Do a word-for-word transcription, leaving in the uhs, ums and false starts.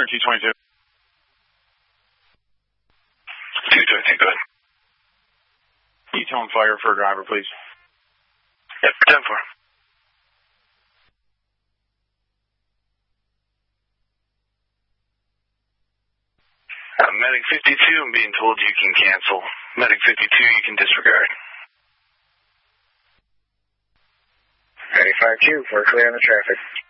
clear, T twenty-two. T twenty-two, go ahead. You tone fire for a driver, please. Yep, ten four. Uh, Medic fifty-two, I'm being told you can cancel. Medic fifty-two, you can disregard. ninety-five Q, we're clear on the traffic.